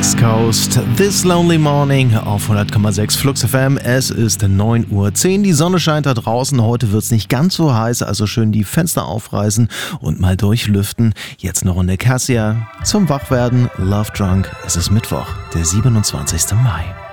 West Coast. This Lonely Morning auf 100,6 Flux FM. Es ist 9:10 Uhr. Die Sonne scheint da draußen. Heute wird es nicht ganz so heiß, also schön die Fenster aufreißen und mal durchlüften. Jetzt noch Runde Cassia zum Wachwerden. Love Drunk. Es ist Mittwoch, der 27. Mai.